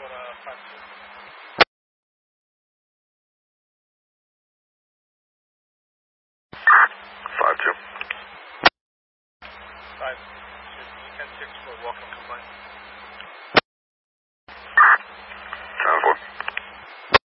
5 2. 5 2 10 6 for walking complaint.